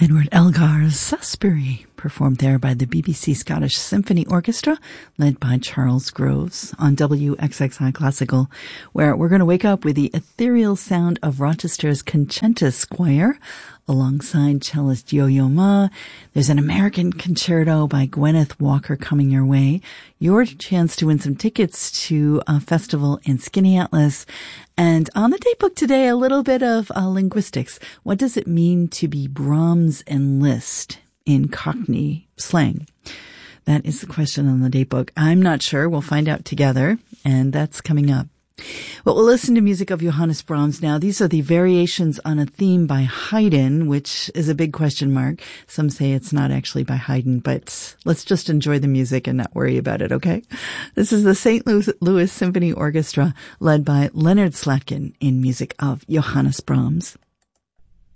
Edward Elgar's Susbury, performed there by the BBC Scottish Symphony Orchestra, led by Charles Groves, on WXXI Classical, where we're going to wake up with the ethereal sound of Rochester's Concentus Choir, alongside cellist Yo-Yo Ma. There's an American concerto by Gwyneth Walker coming your way. Your chance to win some tickets to a festival in Skinny Atlas. And on the datebook today, a little bit of linguistics. What does it mean to be Brahms and Liszt in Cockney slang? That is the question on the datebook. I'm not sure. We'll find out together, and that's coming up. Well, we'll listen to music of Johannes Brahms now. These are the variations on a theme by Haydn, which is a big question mark. Some say it's not actually by Haydn, but let's just enjoy the music and not worry about it, okay? This is the St. Louis Symphony Orchestra, led by Leonard Slatkin, in music of Johannes Brahms.